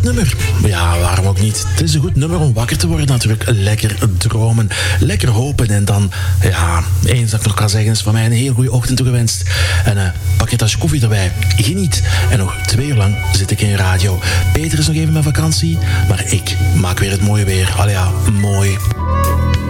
nummer. Ja, waarom ook niet? Het is een goed nummer om wakker te worden natuurlijk. Lekker dromen, lekker hopen. En dan, ja, eens dat ik nog kan zeggen, is van mij een heel goede ochtend toegewenst. En pak je tasje koffie erbij. Geniet. En nog 2 uur lang zit ik in radio. Peter is nog even met vakantie, maar ik maak weer het mooie weer. Allee ja, mooi.